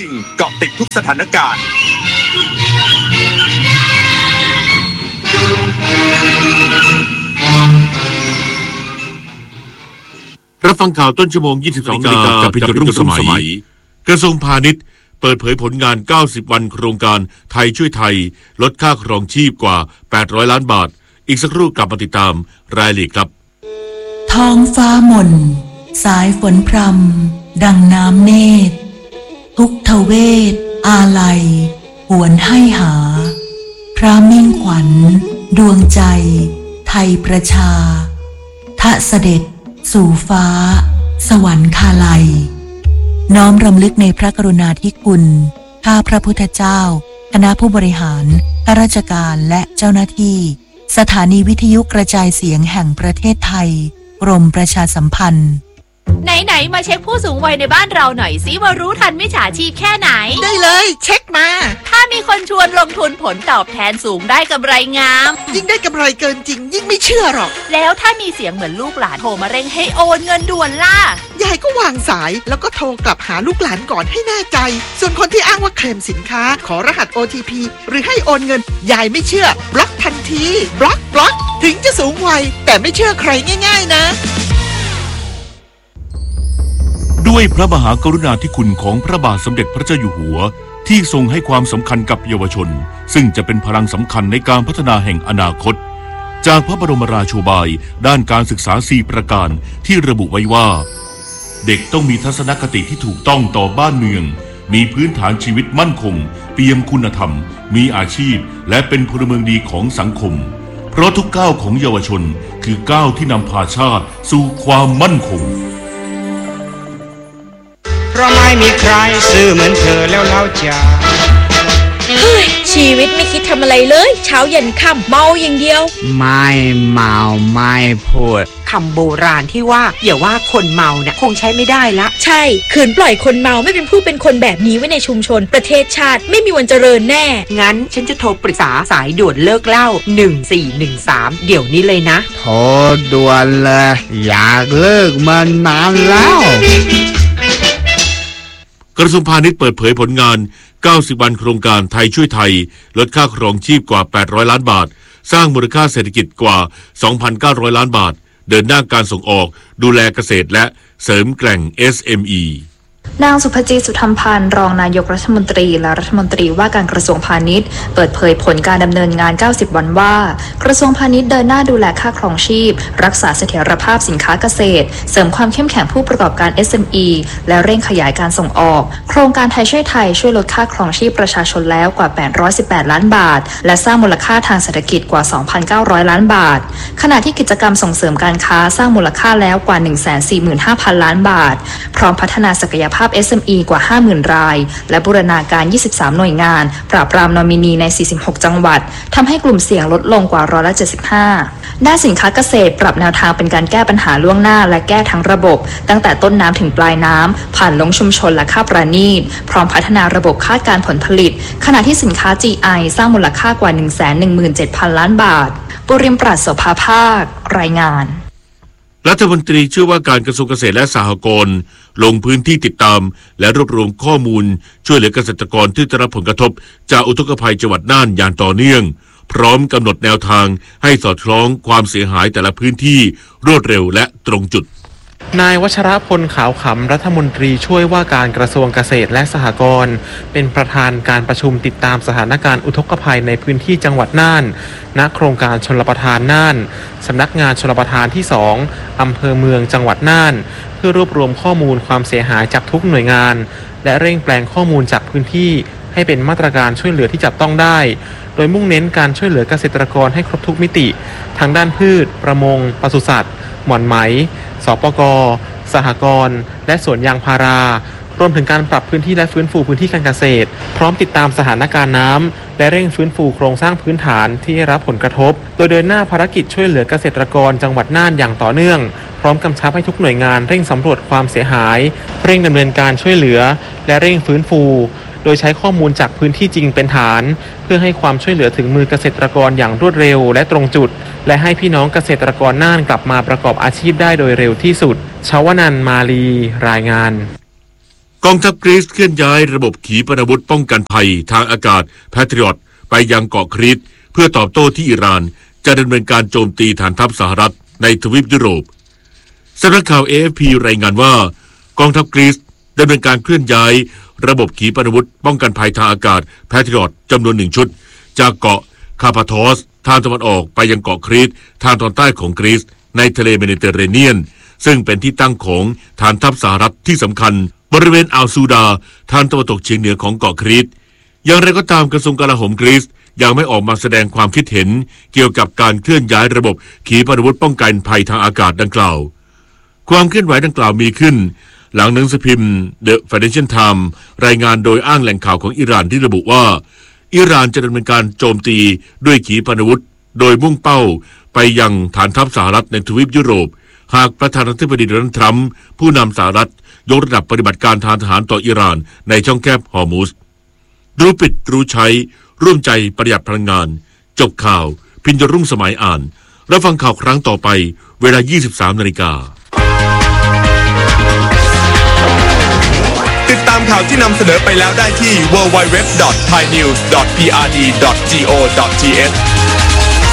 ริงเกาะติดทุกสถานการณ์รับฟังข่าวต้นชั่วโมง 22 นาฬิกากับพิจารณารุ่งสมัยกระทรวงพาณิชย์เปิดเผยผลงาน 90 วันโครงการไทยช่วยไทยลดค่าครองชีพกว่า 800 ล้านบาทอีกสักครู่กลับมาติดตามรายละเอียดครับท้องฟ้าหม่นสายฝนพรำดังน้ำเนตรทุกทเวทอาลัยหวนให้หาพระมิ่งขวัญดวงใจไทยประชาทะเสด็จสู่ฟ้าสวรรคาลัยน้อมรำลึกในพระกรุณาธิคุณข้าพระพุทธเจ้าคณะผู้บริหารข้าราชการและเจ้าหน้าที่สถานีวิทยุกระจายเสียงแห่งประเทศไทยกรมประชาสัมพันธ์ไหนมาเช็คผู้สูงวัยในบ้านเราหน่อยสิว่ารู้ทันมิจฉาชีพแค่ไหนได้เลยเช็คมาถ้ามีคนชวนลงทุนผลตอบแทนสูงได้กำไรงามยิ่งได้กำไรเกินจริงยิ่งไม่เชื่อหรอกแล้วถ้ามีเสียงเหมือนลูกหลานโทรมาเร่งให้โอนเงินด่วนล่ะยายก็วางสายแล้วก็โทรกลับหาลูกหลานก่อนให้แน่ใจส่วนคนที่อ้างว่าเคลมสินค้าขอรหัส OTP หรือให้โอนเงินยายไม่เชื่อบล็อกทันทีบล็อกถึงจะสูงวัยแต่ไม่เชื่อใครง่ายๆนะด้วยพระมหากรุณาธิคุณของพระบาทสมเด็จพระเจ้าอยู่หัวที่ทรงให้ความสำคัญกับเยาวชนซึ่งจะเป็นพลังสำคัญในการพัฒนาแห่งอนาคตจากพระบรมราโชบายด้านการศึกษา4ประการที่ระบุไว้ว่าเด็กต้องมีทัศนคติที่ถูกต้องต่อบ้านเมืองมีพื้นฐานชีวิตมั่นคงเปี่ยมคุณธรรมมีอาชีพและเป็นพลเมืองดีของสังคมเพราะทุกก้าวของเยาวชนคือก้าวที่นำพาชาติสู่ความมั่นคงเพราะไม่มีใครซื่อเหมือนเธอแล้วเล่าจ้าชีวิตไม่คิดทำอะไรเลยเช้าเย็นค่ำเมาอย่างเดียวไม่เมาไม่พูดคำโบราณที่ว่าอย่าว่าคนเมาเนี่ยคงใช้ไม่ได้ละใช่ขืนปล่อยคนเมาไม่เป็นผู้เป็นคนแบบนี้ไว้ในชุมชนประเทศชาติไม่มีวันเจริญแน่งั้นฉันจะโทรปรึกษาสายด่วนเลิกเหล้า1413เดี๋ยวนี้เลยนะโทรด่วนเลยอยากเลิกมันนานแล้วกระทรวงพาณิชย์เปิดเผยผลงาน 90 วันโครงการไทยช่วยไทยลดค่าครองชีพกว่า 800 ล้านบาทสร้างมูลค่าเศรษฐกิจกว่า 2,900 ล้านบาทเดินหน้าการส่งออกดูแลเกษตรและเสริมแกร่ง SME นางสุภจีสุธรรมพันธ์รองนายกรัฐมนตรีและรัฐมนตรีว่าการกระทรวงพาณิชย์เปิดเผยผลการดำเนินงาน 90 วันว่ากระทรวงพาณิชย์เดินหน้าดูแลค่าครองชีพรักษาเสถียรภาพสินค้าเกษตรเสริมความเข้มแข็งผู้ประกอบการ SME และเร่งขยายการส่งออกโครงการไทยช่วยไทยช่วยลดค่าครองชีพประชาชนแล้วกว่า818ล้านบาทและสร้างมูลค่าทางเศรษฐกิจกว่า 2,900 ล้านบาทขณะที่กิจกรรมส่งเสริมการค้าสร้างมูลค่าแล้วกว่า 145,000 ล้านบาทพร้อมพัฒนาศักยภาพ SMEกว่า 50,000 รายและบูรณาการ 23 หน่วยงานปราบปรามนอมินีใน 46 จังหวัดทำให้กลุ่มเสี่ยงลดลงกว่า75%ด้านสินค้าเกษตรปรับแนวทางเป็นการแก้ปัญหาล่วงหน้าและแก้ทั้งระบบตั้งแต่ต้นน้ำถึงปลายน้ำผ่านลงชุมชนและค่าประณีตพร้อมพัฒนาระบบคาดการผลผลิตขณะที่สินค้า GI สร้างมูลค่ากว่า 117,000 ล้านบาทปุริมปราศโสภาภาครายงานรัฐมนตรีช่วยว่าการกระทรวงเกษตรและสหกรณ์ลงพื้นที่ติดตามและรวบรวมข้อมูลช่วยเหลือเกษตรกรที่ได้รับผลกระทบจากอุทกภัยจังหวัดน่านอย่างต่อเนื่องพร้อมกำหนดแนวทางให้สอดคล้องความเสียหายแต่ละพื้นที่รวดเร็วและตรงจุดนายวัชรพลขาวขำรัฐมนตรีช่วยว่าการกระทรวงเกษตรและสหกรณ์เป็นประธานการประชุมติดตามสถานการณ์อุทกภัยในพื้นที่จังหวัดน่านณโครงการชลประทานน่านสำนักงานชลประทานที่2อำเภอเมืองจังหวัดน่านเพื่อรวบรวมข้อมูลความเสียหายจากทุกหน่วยงานและเร่งแปลงข้อมูลจากพื้นที่ให้เป็นมาตรการช่วยเหลือที่จับต้องได้โดยมุ่งเน้นการช่วยเหลือเกษตรกรให้ครบทุกมิติทั้งด้านพืชประมงปศุสัตว์หม่อนไหมสปก.สหกรณ์และสวนยางพารารวมถึงการปรับพื้นที่และฟื้นฟูพื้นที่การเกษตรพร้อมติดตามสถานการณ์น้ำและเร่งฟื้นฟูโครงสร้างพื้นฐานที่ได้รับผลกระทบโดยเดินหน้าภารกิจช่วยเหลือเกษตรกรจังหวัดน่านอย่างต่อเนื่องพร้อมกำชับให้ทุกหน่วยงานเร่งสำรวจความเสียหายเร่งดำเนินการช่วยเหลือและเร่งฟื้นฟูโดยใช้ข้อมูลจากพื้นที่จริงเป็นฐานเพื่อให้ความช่วยเหลือถึงมือเกษตรกรอย่างรวดเร็วและตรงจุดและให้พี่น้องเกษตรกรน่านกลับมาประกอบอาชีพได้โดยเร็วที่สุดชวนันท์มาลีรายงานกองทัพกรีซเคลื่อนย้ายระบบขีปนาวุธป้องกันภัยทางอากาศแพทริอตไปยังเกาะครีตเพื่อตอบโต้ที่อิหร่านจะดำเนินการโจมตีฐานทัพสหรัฐในทวีปยุโรปสำนักข่าว AFP รายงานว่ากองทัพกรีซดำเนินการเคลื่อนย้ายระบบขีปนาวุธป้องกันภัยทางอากาศแพทริอตจำนวน1 ชุดจากเกาะคาพาทอสทางตะวันออกไปยังเกาะครีตทางตอนใต้ของกรีซในทะเลเมดิเตอร์เรเนียนซึ่งเป็นที่ตั้งของฐานทัพสหรัฐที่สำคัญบริเวณอ่าวซูดาทางตะวันตกเฉียงเหนือของเกาะครีตอย่างไรก็ตามกระทรวงกลาโหมกรีซยังไม่ออกมาแสดงความคิดเห็นเกี่ยวกับการเคลื่อนย้ายระบบขีปนาวุธป้องกันภัยทางอากาศดังกล่าวความเคลื่อนไหวดังกล่าวมีขึ้นหลังหนังสือพิมพ์ The Financial Times รายงานโดยอ้างแหล่งข่าวของอิหร่านที่ระบุว่าอิหร่านจะดำเนินการโจมตีด้วยขีปนาวุธโดยมุ่งเป้าไปยังฐานทัพสหรัฐในทวีปยุโรปหากประธานาธิบดีโดนัลด์ทรัมป์ผู้นำสหรัฐยกระดับปฏิบัติการทางทหารต่ออิหร่านในช่องแคบฮอร์มุซรู้ปิดรู้ใช้ร่วมใจประหยัดพลังงานจบข่าวพินยรุ่งสมัยอ่านรับฟังข่าวครั้งต่อไปเวลา 23:00 น. ติดตามข่าวที่นำเสนอไปแล้วได้ที่ www.thainews.prd.go.th